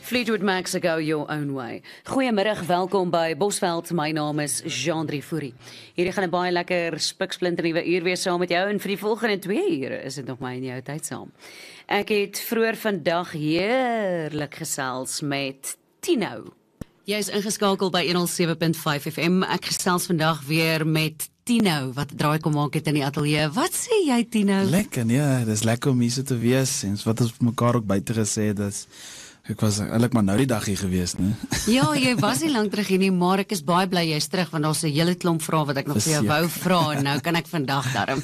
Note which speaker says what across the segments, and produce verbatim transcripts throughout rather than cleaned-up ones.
Speaker 1: Fleetwood Mac se Go Your Own Way. Goeiemiddag, welkom by Bosveld. My naam is Jean-Drie Fourie. Hierdie gaan 'n baie lekker spiksplinter nuwe uur weer saam met jou en vir die volgende twee ure is dit nog my en jou tyd saam. Ek het vroeër vandag heerlik gesels met Tino. Jy is ingeskakel by honderd sewe punt vyf F M. Ek gesels vandag weer met Tino, wat draai kom maak het in die ateljee. Wat sê jy, Tino?
Speaker 2: Lekker, nee, dis lekker om hier so te wees, en wat ons mekaar ook buite gesê het, is, ek was eintlik maar nou die dag hier gewees, nee.
Speaker 1: Ja, jy was nie lang terug hier nie, maar ek is baie bly jy's terug, want daar's 'n hele klomp vrae wat ek nog vir jou wou vra, en nou kan ek vandag darm.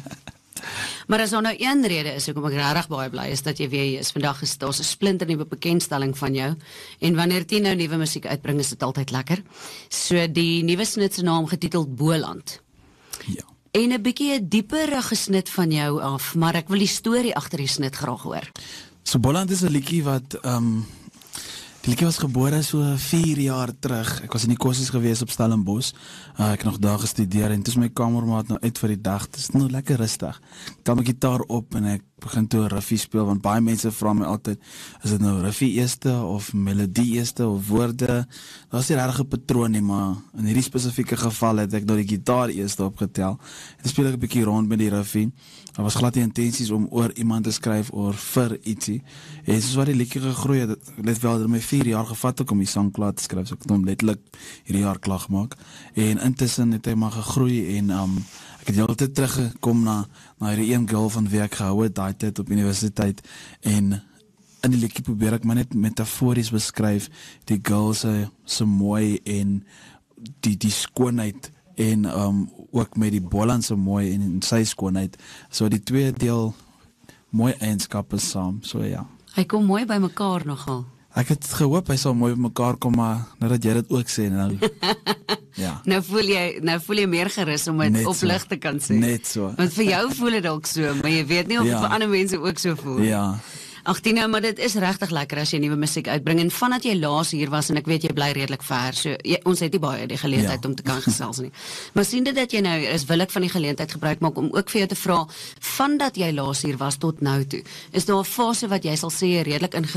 Speaker 1: Maar as daar nou een rede is, hoekom ek regtig baie bly is, dat jy weer hier is. Vandag is daar 'n splinter nuwe bekendstelling van jou, en wanneer Tino nuwe musiek uitbring, is dit altyd lekker. So die nuwe snit se naam getiteld Boland.
Speaker 2: Ja.
Speaker 1: En 'n bietjie 'n dieper gesnit van jou af, maar ek wil die storie agter die snit graag hoor.
Speaker 2: So Boland is 'n liedjie wat, um, die liedjie was gebore so vier jaar terug. Ek was in die kursus gewees op Stellenbosch. Uh, ek het nog daar gestudeer, en toe is my kamermaat nou uit vir die dag. Dit is nou lekker rustig. Ek tel my gitaar op, en ek begin toe 'n riffie speel, want baie mense vra my altyd, is dit nou riffie eerste, of melodie eerste, of woorde? Daar is nie regtig 'n patroon nie, maar in hierdie spesifieke geval het ek nou die gitaar eerste opgetel. En toe speel ek 'n bietjie rond met die riffie. Daar was glad nie intensies om oor iemand te skryf, oor vir ietsie. En soos wat die liedjie gegroei het, het wel dat my vier jaar gevat het om die sang klaar te skryf, so ek het hom letterlik hierdie jaar klaar gemaak. En intussen het hy maar gegroei, en um, ek het heel tyd teruggekom na, na hierdie een girl van wie ek gehou het, daai tyd op universiteit, en in die liedjie probeer ek maar net metafories beskryf, die girl se, se mooi, en die, die skoonheid, en um, ook met die Boland se mooi, en, en sy skoonheid, so die twee deel mooi eienskappe saam, so ja.
Speaker 1: Hy kom mooi by mekaar nogal.
Speaker 2: Ek het gehoop hy sal mooi by mekaar kom, maar nou dat jy dit ook sê, nou, ja.
Speaker 1: Nou voel jy, nou voel jy meer gerus om dit op lig te kan sê.
Speaker 2: Net so.
Speaker 1: Want vir jou voel dit dalk so, maar jy weet nie of
Speaker 2: ja.
Speaker 1: vir ander mense ook so voel.
Speaker 2: Ja.
Speaker 1: Ag Tino, maar dit is regtig lekker as jy nuwe musiek uitbring, en vandat jy laas hier was, en ek weet jy bly redelik ver, so jy, ons het nie baie die geleentheid ja. om te kan gesels nie. Maar sien dit dat jy nou is, wil ek van die geleentheid gebruik maak om ook vir jou te vra, vandat jy laas hier was tot nou toe, is daar 'n fase wat jy sal sê redelik in